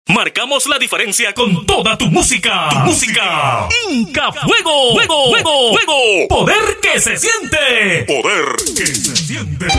Marcamos la diferencia con toda tu música. Inca Fuego. Poder que se siente.